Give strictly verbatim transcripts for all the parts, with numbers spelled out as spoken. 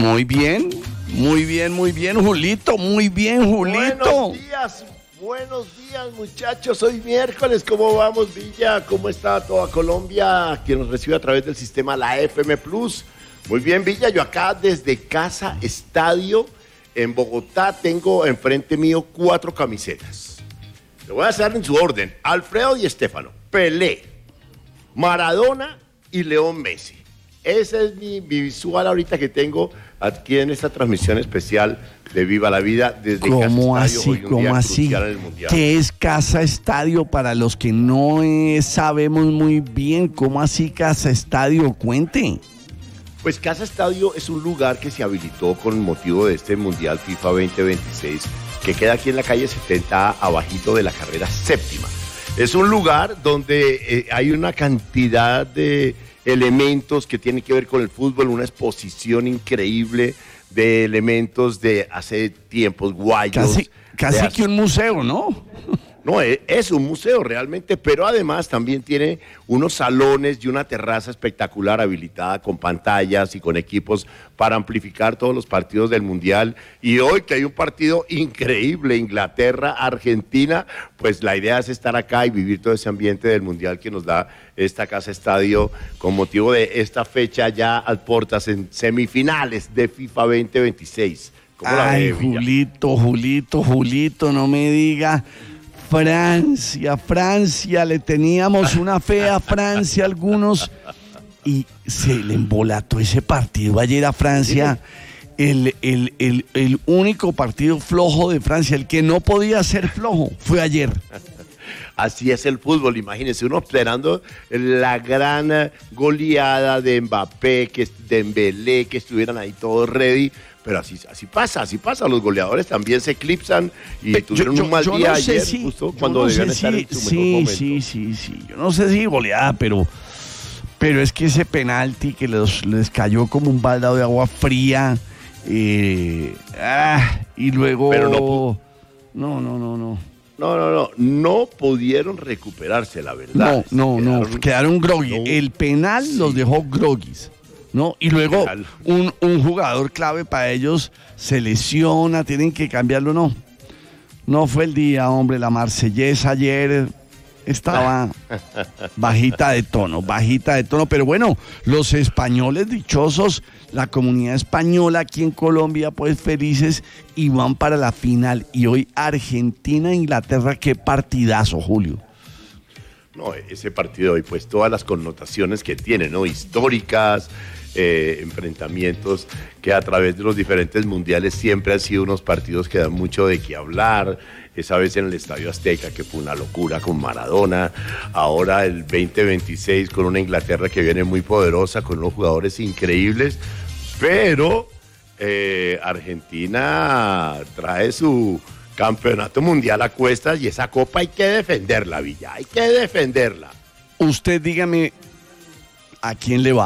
Muy bien, muy bien, muy bien, Julito, muy bien, Julito. Buenos días, buenos días, muchachos. Hoy miércoles, ¿cómo vamos, Villa? ¿Cómo está toda Colombia? Quien nos recibe a través del sistema La F M Plus. Muy bien, Villa, yo acá desde Casa Estadio en Bogotá tengo enfrente mío cuatro camisetas. Le voy a hacer en su orden: Alfredo y Estefano, Pelé, Maradona y León Messi. Ese es mi, mi visual ahorita que tengo aquí en esta transmisión especial de Viva la Vida desde ¿Cómo Casa Estadio. así? Hoy un ¿Cómo día así? crucial en el Mundial. ¿Qué es Casa Estadio para los que no eh, sabemos muy bien? ¿Cómo así Casa Estadio? Cuente. Pues Casa Estadio es un lugar que se habilitó con motivo de este Mundial FIFA veinte veintiséis, que queda aquí en la calle setenta, abajito de la carrera séptima. Es un lugar donde eh, hay una cantidad de elementos que tienen que ver con el fútbol, una exposición increíble de elementos de hace tiempos, guayos. Casi, casi hace... que un museo, ¿no? No, es un museo realmente, pero además también tiene unos salones y una terraza espectacular habilitada con pantallas y con equipos para amplificar todos los partidos del Mundial. Y hoy que hay un partido increíble, Inglaterra-Argentina, pues la idea es estar acá y vivir todo ese ambiente del Mundial que nos da esta Casa Estadio con motivo de esta fecha ya a puertas en semifinales de FIFA veinte veintiséis. ¿Cómo la Ay, ve, Villa? Julito, Julito, Julito, no me diga... Francia, Francia, le teníamos una fe a Francia algunos y se le embolató ese partido ayer a Francia, el, el, el, el único partido flojo de Francia, el que no podía ser flojo, fue ayer. Así es el fútbol, imagínense, uno esperando la gran goleada de Mbappé, que Dembélé, que estuvieran ahí todos ready. Pero así, así pasa, así pasa. Los goleadores también se eclipsan y Pe- tuvieron yo- yo- un mal yo día no sé ayer, si- justo yo cuando no debían sé estar si- en su sí, mejor momento. Sí, sí, sí. Yo no sé si goleada, pero, pero es que ese penalti que les, les cayó como un baldado de agua fría. eh, ah, y luego. Pero no pu- no, no, no, no. No, no, no, no pudieron recuperarse, la verdad. No, no, no. Quedaron- Quedaron groggy. no. El penal Sí. los dejó groggies. ¿No? Y luego Penal. un, un jugador clave para ellos se lesiona, tienen que cambiarlo, no. No fue el día, hombre, la Marsellesa ayer estaba bajita de tono, bajita de tono, pero bueno, los españoles dichosos, la comunidad española aquí en Colombia, pues felices y van para la final. Y hoy Argentina-Inglaterra, qué partidazo, Julio. No, ese partido de hoy, pues todas las connotaciones que tiene, ¿no? Históricas, eh, enfrentamientos que a través de los diferentes mundiales siempre han sido unos partidos que dan mucho de qué hablar. Esa vez en el Estadio Azteca, que fue una locura con Maradona. Ahora el veinte veintiséis con una Inglaterra que viene muy poderosa, con unos jugadores increíbles. Pero eh, Argentina trae su campeonato mundial a cuestas y esa copa hay que defenderla, Villa. Hay que defenderla. Usted dígame, ¿a quién le va?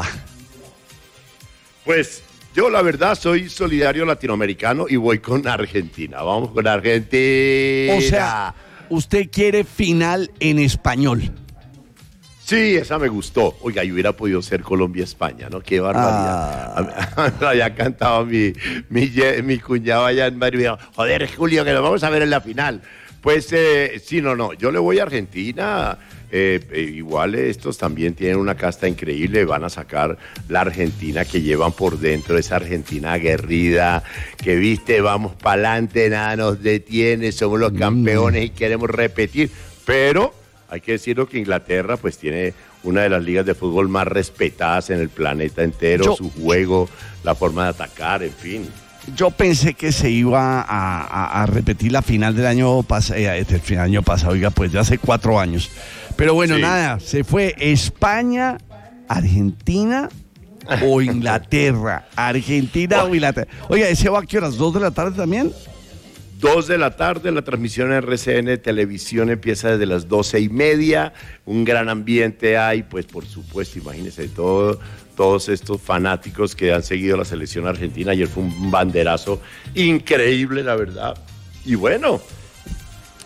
Pues yo la verdad soy solidario latinoamericano y voy con Argentina. Vamos con Argentina. O sea, usted quiere final en español. Sí, esa me gustó. Oiga, y hubiera podido ser Colombia-España, ¿no? Qué barbaridad. Ah. Había cantado mi, mi, ye- mi cuñado allá en Madrid. Joder, Julio, que lo vamos a ver en la final. Pues eh, sí, no, no. Yo le voy a Argentina. Eh, eh, igual estos también tienen una casta increíble. Van a sacar la Argentina que llevan por dentro. Esa Argentina aguerrida. Que viste, vamos para adelante, nada nos detiene. Somos los campeones y queremos repetir. Pero hay que decirlo que Inglaterra pues tiene una de las ligas de fútbol más respetadas en el planeta entero, Yo- su juego, la forma de atacar, en fin. Yo pensé que se iba a, a- a repetir la final del año pasado, eh, del final del año pasado, oiga, pues de hace cuatro años. Pero bueno, Sí. nada, se fue España, Argentina o Inglaterra. Argentina o Inglaterra. Oiga, ¿ese va a qué horas? ¿Dos de la tarde también? Dos de la tarde, la transmisión en R C N Televisión empieza desde las doce y media. Un gran ambiente hay, pues por supuesto, imagínense todo, todos estos fanáticos que han seguido la selección argentina. Ayer fue un banderazo increíble, la verdad. Y bueno,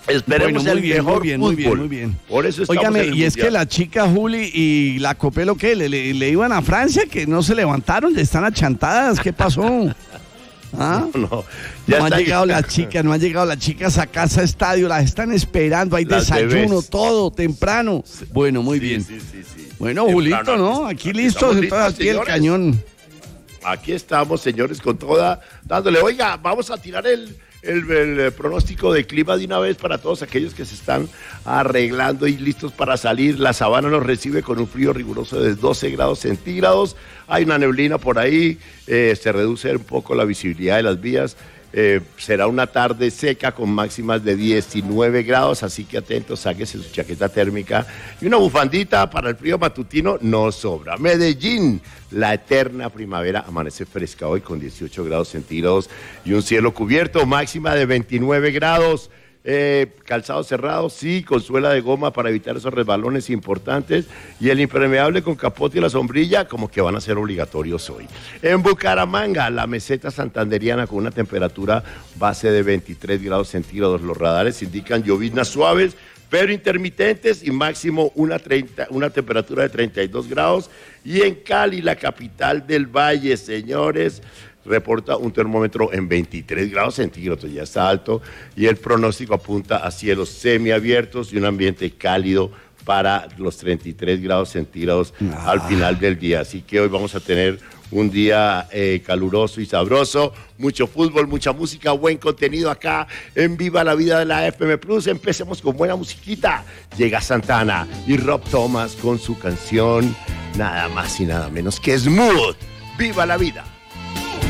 Esperemos bueno, muy el bien, mejor muy bien, muy bien, fútbol. muy bien. Por eso estamos Óigame, en el y es Mundial. que la chica Juli y la Copelo, ¿qué? ¿Le, le, le iban a Francia? Que no se levantaron, están achantadas. ¿Qué pasó? ¿Ah? No, No, ya han está llegado llegando. las chicas, no han llegado las chicas a casa estadio, las están esperando, hay Las desayuno, bebés. todo, temprano. Bueno, muy Sí, bien. sí, sí, sí. Bueno, Temprano, Julito, ¿no? aquí- Aquí aquí listos, estamos entonces listos, aquí el señores. cañón. Aquí estamos, señores, con toda, dándole. Oiga, vamos a tirar el, el, el pronóstico de clima de una vez para todos aquellos que se están arreglando y listos para salir. La sabana nos recibe con un frío riguroso de doce grados centígrados. Hay una neblina por ahí, eh, se reduce un poco la visibilidad de las vías. Eh, será una tarde seca con máximas de diecinueve grados, así que atentos, sáquese su chaqueta térmica y una bufandita para el frío matutino no sobra. Medellín, la eterna primavera, amanece fresca hoy con dieciocho grados centígrados y un cielo cubierto, máxima de veintinueve grados. Eh, calzado cerrado, sí, con suela de goma para evitar esos resbalones importantes y el impermeable con capote y la sombrilla como que van a ser obligatorios hoy. En Bucaramanga, la meseta santanderiana con una temperatura base de veintitrés grados centígrados. Los radares indican lloviznas suaves pero intermitentes y máximo una, treinta, una temperatura de treinta y dos grados. Y en Cali, la capital del Valle, señores, reporta un termómetro en veintitrés grados centígrados, ya está alto, y el pronóstico apunta a cielos semiabiertos y un ambiente cálido para los treinta y tres grados centígrados ah. al final del día. Así que hoy vamos a tener un día eh, caluroso y sabroso, mucho fútbol, mucha música, buen contenido acá en Viva la Vida de la F M Plus. Empecemos con buena musiquita. Llega Santana y Rob Thomas con su canción nada más y nada menos que Smooth. ¡Viva la vida!